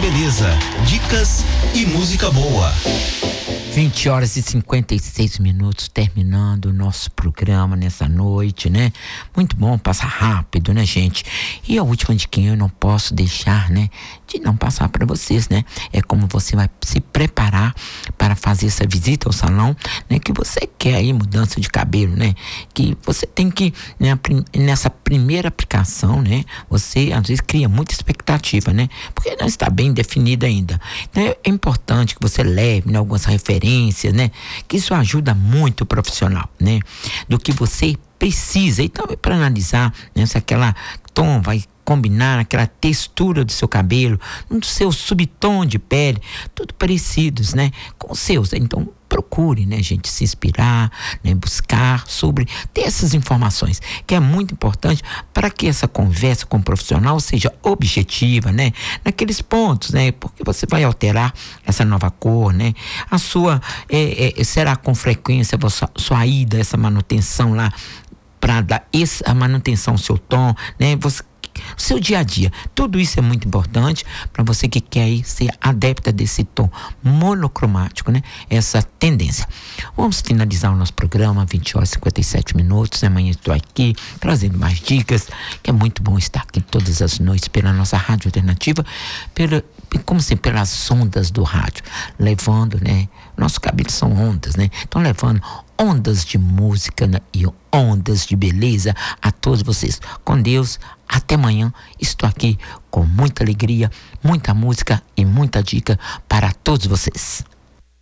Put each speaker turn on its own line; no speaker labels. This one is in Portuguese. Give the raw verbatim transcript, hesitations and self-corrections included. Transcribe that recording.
beleza, dicas e música boa.
vinte horas e cinquenta e seis minutos, terminando o nosso programa nessa noite, né? Muito bom, passa rápido, né, gente? E a última diquinha eu não posso deixar, né, de não passar para vocês, né? É como você vai se preparar para fazer essa visita ao salão, né? Que você quer aí mudança de cabelo, né? Que você tem que, né, nessa primeira aplicação, né? Você às vezes cria muita expectativa, né? Porque não está bem definida ainda. Então é importante que você leve, né, algumas referências, né? Que isso ajuda muito o profissional, né? Do que você precisa. E também para analisar, né, se aquela tom vai combinar aquela textura do seu cabelo, do seu subtom de pele, tudo parecidos, né, com os seus. Então procure, né, gente, se inspirar, né, buscar sobre, ter essas informações, que é muito importante para que essa conversa com o profissional seja objetiva, né, naqueles pontos, né, porque você vai alterar essa nova cor, né, a sua, é, é, será com frequência a sua, sua ida, essa manutenção lá, para dar essa, a manutenção ao seu tom, né, você seu dia a dia, tudo isso é muito importante para você que quer aí ser adepta desse tom monocromático, né? Essa tendência. Vamos finalizar o nosso programa, vinte horas e cinquenta e sete minutos. Amanhã estou aqui trazendo mais dicas, que é muito bom estar aqui todas as noites pela nossa rádio alternativa, pela, como sempre, pelas ondas do rádio, levando, né? Nosso cabelo são ondas, né? Então levando ondas de música, né, e ondas de beleza a todos vocês. Com Deus, até amanhã. Estou aqui com muita alegria, muita música e muita dica para todos vocês.